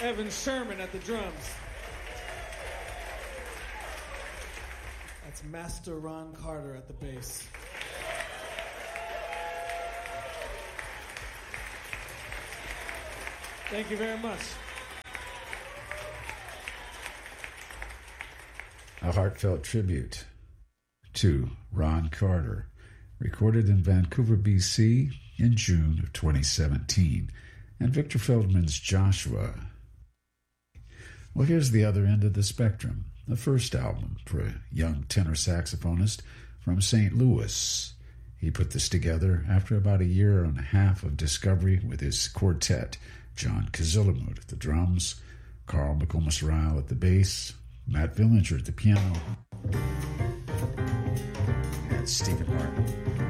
Evan Sherman at the drums. That's Master Ron Carter at the bass. Thank you very much. A heartfelt tribute to Ron Carter, recorded in Vancouver, BC in June of 2017, and Victor Feldman's Joshua. Well, here's the other end of the spectrum, the first album for a young tenor saxophonist from St. Louis. He put this together after about a year and a half of discovery with his quartet, John Kazilamud at the drums, Carl McComas-Ryle at the bass, Matt Villinger at the piano, and Stephen Martin